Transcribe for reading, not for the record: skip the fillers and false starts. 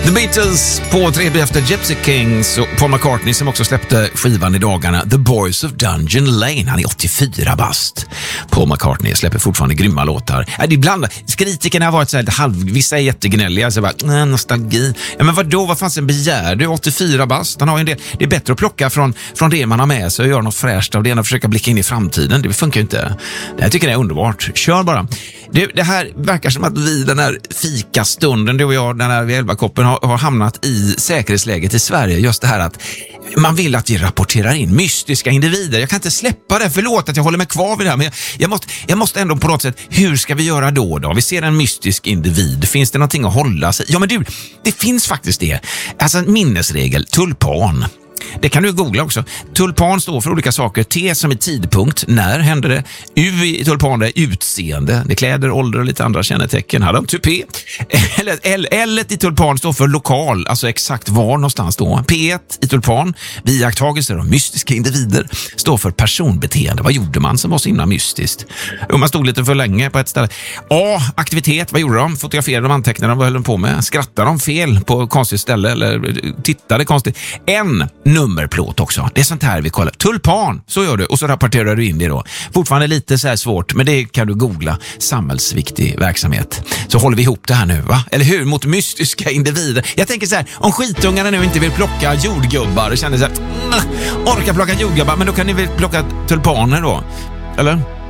The Beatles på 3 efter Gypsy Kings och Paul McCartney som också släppte skivan i dagarna, The Boys of Dungeon Lane. Han är 84 bast. Paul McCartney släpper fortfarande grymma låtar. Ibland, kritikerna har varit så här, vissa är jättegnälliga, så bara, nostalgi. Ja, men vadå, vad fan sen begär du? 84 bast, han har ju en del. Det är bättre att plocka från det man har med sig och göra något fräscht av det än att försöka blicka in i framtiden. Det funkar ju inte. Det här tycker jag är underbart. Kör bara. Det här verkar som att vi den här fikastunden, du och jag, den här vid 11-koppen har hamnat i säkerhetsläget i Sverige. Just det här att man vill att vi rapporterar in mystiska individer. Jag kan inte släppa det, förlåt att jag håller mig kvar vid det här, men jag måste ändå på något sätt, hur ska vi göra då? Vi ser en mystisk individ, finns det någonting att hålla sig? Ja men du, det finns faktiskt det. Alltså en minnesregel, tulpan. Det kan du googla också. Tulpan står för olika saker. T som är tidpunkt, när hände det? U i tulpan är utseende. Det kläder, ålder och lite andra kännetecken. Hade de tupé. L i tulpan står för lokal, alltså exakt var någonstans då. P1 i tulpan, iakttagelser av mystiska individer, står för personbeteende. Vad gjorde man som var så himla mystiskt? Om man stod lite för länge på ett ställe. A, aktivitet, vad gjorde de? Fotograferade de, antecknade de, vad höll de på med? Skrattade de fel på konstigt ställe eller tittade konstigt? N, nummerplåt också. Det är sånt här vi kollar. Tulpan, så gör du. Och så rapporterar du in det då. Fortfarande lite så här svårt, men det kan du googla. Samhällsviktig verksamhet. Så håller vi ihop det här nu, va? Eller hur? Mot mystiska individer. Jag tänker så här, om skitungarna nu inte vill plocka jordgubbar och känner så här, orkar plocka jordgubbar, men då kan ni väl plocka tulpaner då? Eller?